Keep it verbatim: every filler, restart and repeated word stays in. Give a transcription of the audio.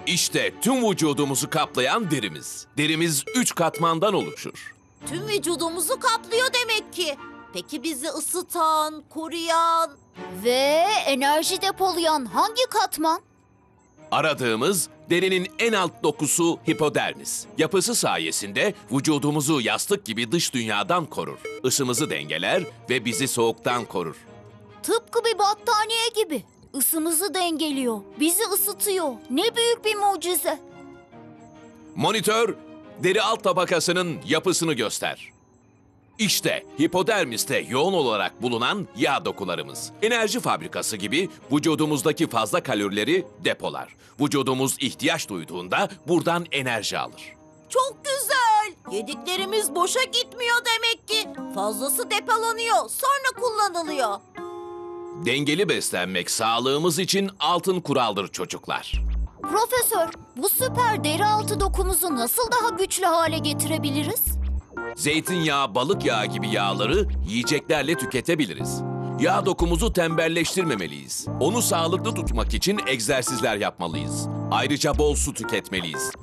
İşte tüm vücudumuzu kaplayan derimiz. Derimiz üç katmandan oluşur. Tüm vücudumuzu kaplıyor demek ki. Peki bizi ısıtan, koruyan... Ve enerji depolayan hangi katman? Aradığımız derinin en alt dokusu hipodermis. Yapısı sayesinde vücudumuzu yastık gibi dış dünyadan korur. Isımızı dengeler ve bizi soğuktan korur. Tıpkı bir battaniye gibi. Isımızı dengeliyor, bizi ısıtıyor. Ne büyük bir mucize. Monitör, deri alt tabakasının yapısını göster. İşte hipodermiste yoğun olarak bulunan yağ dokularımız. Enerji fabrikası gibi vücudumuzdaki fazla kalorileri depolar. Vücudumuz ihtiyaç duyduğunda buradan enerji alır. Çok güzel. Yediklerimiz boşa gitmiyor demek ki. Fazlası depolanıyor, sonra kullanılıyor. Dengeli beslenmek sağlığımız için altın kuraldır çocuklar. Profesör, bu süper deri altı dokumuzu nasıl daha güçlü hale getirebiliriz? Zeytinyağı, balık yağı gibi yağları yiyeceklerle tüketebiliriz. Yağ dokumuzu tembelleştirmemeliyiz. Onu sağlıklı tutmak için egzersizler yapmalıyız. Ayrıca bol su tüketmeliyiz.